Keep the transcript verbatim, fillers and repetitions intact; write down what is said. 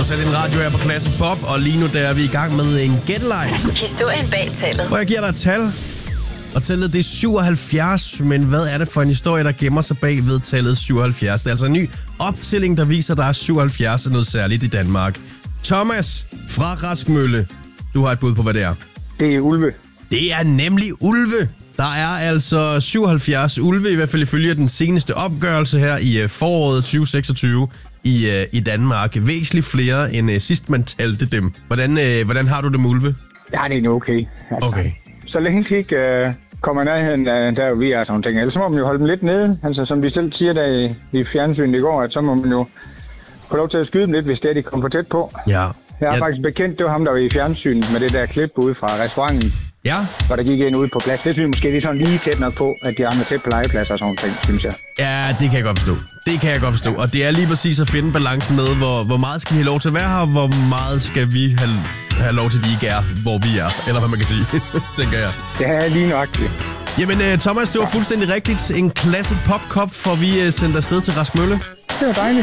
du sat din radio her på Klasse Pop, og lige nu der er vi i gang med en gætteleg. Historien bag tallet. Hvor jeg giver dig et tal, og tallet det er syvoghalvfjerds, men hvad er det for en historie, der gemmer sig bag ved tallet syvoghalvfjerds? Det er altså en ny optælling, der viser, at der er syvoghalvfjerds og noget særligt i Danmark. Thomas fra Raskmølle, du har et bud på, hvad det er. Det er ulve. Det er nemlig ulve. Der er altså syvoghalvfjerds ulve, i hvert fald ifølge den seneste opgørelse her i foråret tyve seksogtyve i, i Danmark. Væsentligt flere end sidst man talte dem. Hvordan, hvordan har du det med ulve? Jeg har det egentlig okay. Altså, Okay. Så længe de ikke uh, kommer i nærheden af der, vi er sådan ting. Ellers så må man jo holde dem lidt nede. Altså som vi selv siger der i, i fjernsynet i går, at så må man jo få lov til at skyde dem lidt, hvis det er, de kommer for tæt på. Ja. Jeg har ja. faktisk bekendt, det var ham, der var i fjernsynet med det der klip ude fra restauranten. Ja. Hvor der gik en ude på plads. Det synes jeg måske, det er sådan lige tæt nok på, at de andre tæt på legepladser og sådan ting, synes jeg. Ja, det kan jeg godt forstå. Det kan jeg godt forstå. Og det er lige præcis at finde balancen med, hvor, hvor meget skal vi have lov til at være her, og hvor meget skal vi have, have lov til, at de ikke er, hvor vi er. Eller hvad man kan sige, tænker jeg. Det er lige nøjagtigt. Jamen Thomas, det var fuldstændig rigtigt. En Klasse Pop Cup får vi sendt afsted til Raskmølle. Det var dejligt.